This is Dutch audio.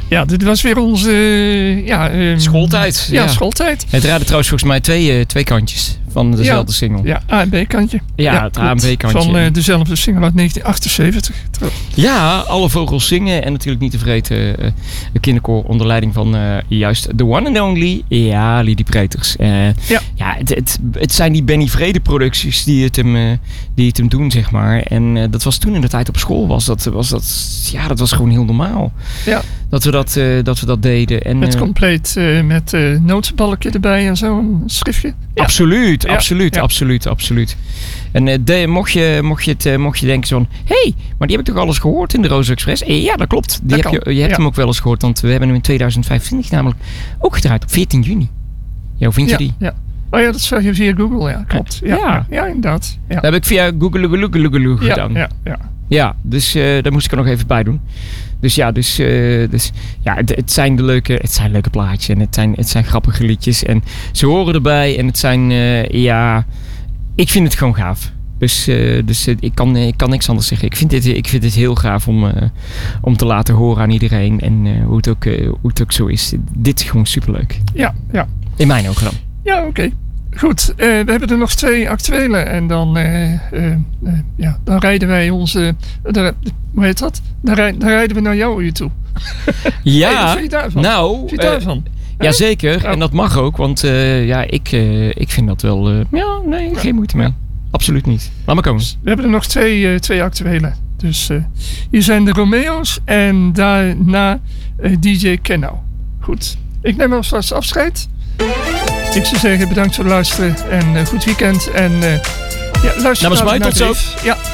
Ja, dit was weer onze schooltijd. Ja, schooltijd. Het raadde trouwens volgens mij twee kantjes van dezelfde single. Ja, A en B-kantje. Ja, het A en B-kantje. Van dezelfde single uit 1978. Ja, Alle Vogels Zingen. En natuurlijk niet te vergeten de kinderkoor onder leiding van juist the one and only Lydie Preters. Het zijn die Benny Vrede producties die het hem doen, zeg maar. En dat was toen in de tijd op school dat was gewoon heel normaal. Ja. Dat we dat deden. En, met compleet met notenbalkje erbij en zo, een schriftje. Ja. Absoluut. En mocht je denken zo van, hey, maar die heb ik toch alles gehoord in de Roze Express? Ja, dat klopt. Je hebt hem ook wel eens gehoord, want we hebben hem in 2025 namelijk ook gedraaid op 14 juni. Ja, hoe vind je die? Ja. Oh ja, dat zag je via Google, ja, klopt. Ja, inderdaad. Ja. Dat heb ik via Google gedaan. Ja, dus daar moest ik er nog even bij doen. Het zijn leuke plaatjes en het zijn grappige liedjes en ze horen erbij en het zijn, ik vind het gewoon gaaf. Dus ik kan niks anders zeggen. Ik vind dit heel gaaf om te laten horen aan iedereen en hoe het ook zo is. Dit is gewoon superleuk. Ja. In mijn ogen dan. Ja, oké. Goed, we hebben er nog 2 actuele en dan rijden wij onze... hoe heet dat? Dan rijden we naar jouw uur toe. Ja, hey, wat vind je daarvan? Nou... Jazeker, en dat mag ook, want ik vind dat wel... geen moeite mee. Absoluut niet. Laat maar komen. We hebben er nog 2 actuele. Dus hier zijn de Romeo's en daarna DJ Kenno. Goed, ik neem alvast afscheid. Ik zou zeggen bedankt voor het luisteren en goed weekend. En luister namens mij tot zo. Ja.